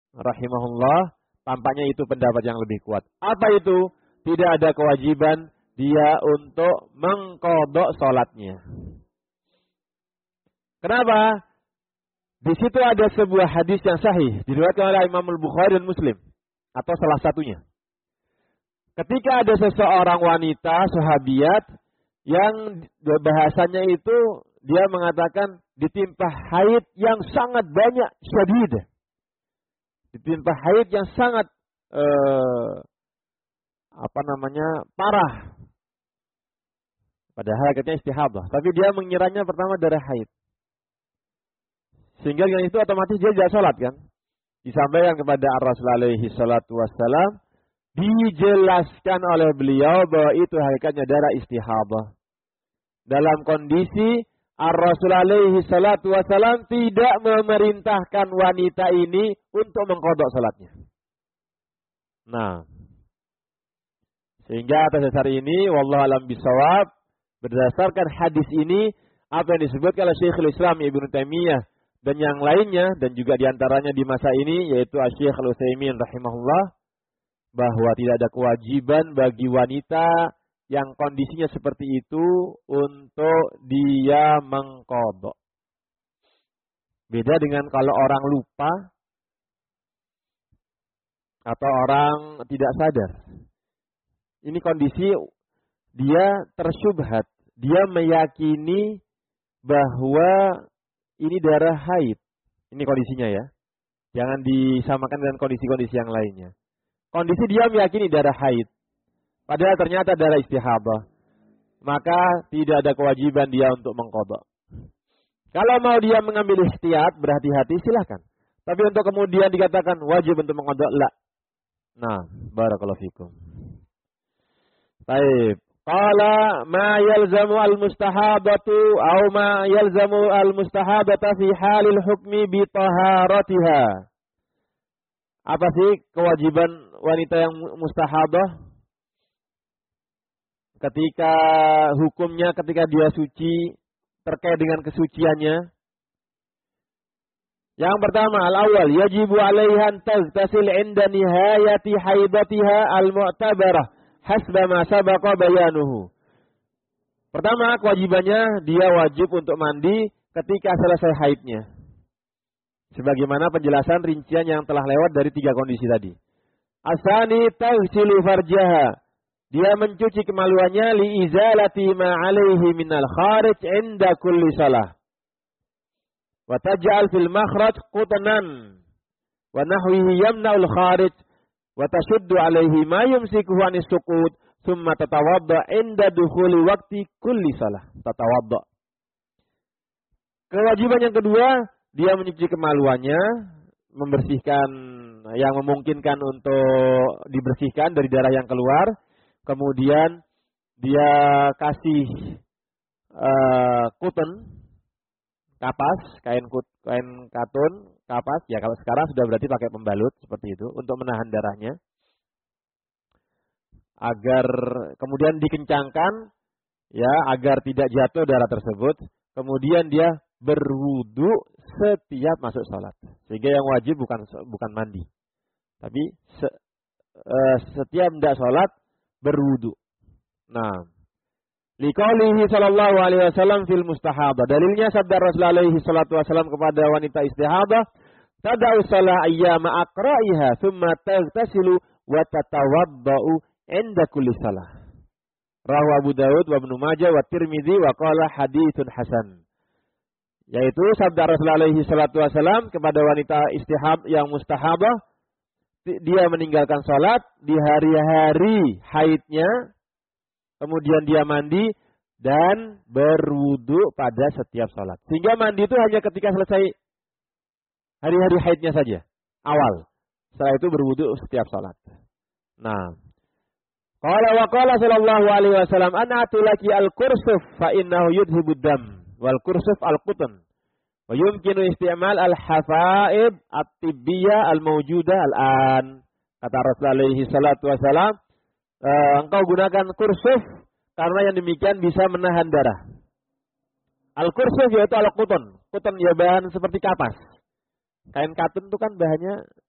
rahimahullah, tampaknya itu pendapat yang lebih kuat. Apa itu? Tidak ada kewajiban dia untuk mengqadha salatnya. Kenapa? Di situ ada sebuah hadis yang sahih diriwayatkan oleh Imam Al-Bukhari dan Muslim atau salah satunya. Ketika ada seseorang wanita sahabiat yang bahasanya itu dia mengatakan ditimpa haid yang sangat banyak, syadid. Ditimpa haid yang sangat parah. Padahal katanya istihadah, tapi dia mengiranya pertama darah haid. Sehingga dengan itu otomatis dia tidak salat kan? Disampaikan kepada Rasul alaihi salatu wassalam, dijelaskan oleh beliau bahwa itu hakikatnya darah istihadah. Dalam kondisi Rasul alaihi salatu wassalam tidak memerintahkan wanita ini untuk mengqadha salatnya. Nah, sehingga atas dasar ini wallahu alam bisawab, berdasarkan hadis ini apa yang disebutkan oleh Syekhul Islam Ibnu Taimiyah dan yang lainnya dan juga diantaranya di masa ini yaitu Syekh Al-Utsaimin rahimahullah, bahwa tidak ada kewajiban bagi wanita yang kondisinya seperti itu untuk dia mengqadha. Beda dengan kalau orang lupa atau orang tidak sadar. Ini kondisi dia tersyubhat, dia meyakini bahwa ini darah haid. Ini kondisinya ya. Jangan disamakan dengan kondisi-kondisi yang lainnya. Kondisi dia meyakini darah haid. Padahal ternyata darah istihadah. Maka tidak ada kewajiban dia untuk mengqadha. Kalau mau dia mengambil ihtiyat, berhati-hati silahkan. Tapi untuk kemudian dikatakan wajib untuk mengqadha, la. Nah, barakallahu fikum. Baik. Qala ma yalzamu al-mustahabatu aw ma yalzamu al-mustahabata fi halil hukmi bi taharatiha. Apa sih kewajiban wanita yang mustahadah? Ketika hukumnya ketika dia suci terkait dengan kesuciannya. Yang pertama, al-awwal yajibu 'alaiha an taghtasil 'inda nihayati haidatiha al-mu'tabarah hasba ma sabaqa bayanuhu. Pertama, kewajibannya dia wajib untuk mandi ketika selesai haidnya. Sebagaimana penjelasan rincian yang telah lewat dari 3 kondisi tadi. Asani taghsilu farjaha. Dia mencuci kemaluannya li izalati ma 'alaihi minal kharij 'inda kulli shalah. Wa taj'al fil makhraj qutnan wa nahwihi yamna'ul kharij wa tashuddu 'alaihi ma yumsikuhu 'anis suqut thumma tatawadda 'inda dukhuli waqti kulli shalah. Tatawadda. Kewajiban yang kedua, dia mencuci kemaluannya, membersihkan yang memungkinkan untuk dibersihkan dari darah yang keluar. Kemudian dia kasih kuten, kapas, kain katun, kapas. Ya kalau sekarang sudah berarti pakai pembalut seperti itu untuk menahan darahnya. Agar kemudian dikencangkan, ya agar tidak jatuh darah tersebut. Kemudian dia berwudu setiap masuk salat. Sehingga yang wajib bukan mandi, tapi setiap hendak salat berwudu. Nah, liqaulihi sallallahu alaihi wasallam fil mustahadah. Dalilnya sabda Rasulullah alaihi salatu wasallam kepada wanita istihadah, tada'u salah ayyama aqra'iha thumma taghtasilu wa tatawadda'u 'inda kulli salah. Rawahu Abu Daud wa Ibnu Majah wa Tirmidzi wa qala haditsun hasan. Yaitu sabda Rasulullah alaihi salatu wasallam kepada wanita istihab yang mustahabah, dia meninggalkan salat di hari-hari haidnya, kemudian dia mandi dan berwudu pada setiap salat. Sehingga mandi itu hanya ketika selesai hari-hari haidnya saja, awal. Setelah itu berwudu setiap salat. Nah, qala sallallahu alaihi wasallam, ana atulaki al-kursuf fa innahu yudhibud dam wal kursuf al-qutn. Wa yumkinu isti'mal al-hafaid at-tibbiyah al-mawjudah al-an. Kata Rasulullah alaihi salatu wasalam, engkau gunakan kursuf karena yang demikian bisa menahan darah. Al-kursuf yaitu al-qutn. Qutn ya bahan seperti kapas. Kain katun itu kan bahannya